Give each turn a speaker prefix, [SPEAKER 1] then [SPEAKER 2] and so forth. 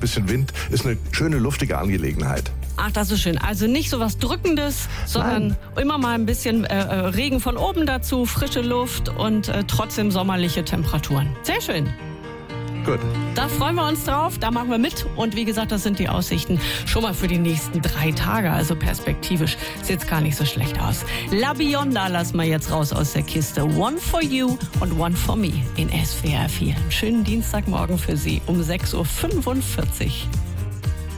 [SPEAKER 1] bisschen Wind. Ist eine schöne, luftige Angelegenheit.
[SPEAKER 2] Ach, das ist schön. Also nicht so was Drückendes, sondern immer mal ein bisschen Regen von oben dazu, frische Luft und trotzdem sommerliche Temperaturen. Sehr schön.
[SPEAKER 1] Gut.
[SPEAKER 2] Da freuen wir uns drauf, da machen wir mit. Und wie gesagt, das sind die Aussichten schon mal für die nächsten 3 Tage. Also perspektivisch sieht es gar nicht so schlecht aus. La Bionda lassen wir jetzt raus aus der Kiste. One for you und one for me in SWR 4. Einen schönen Dienstagmorgen für Sie um 6.45 Uhr.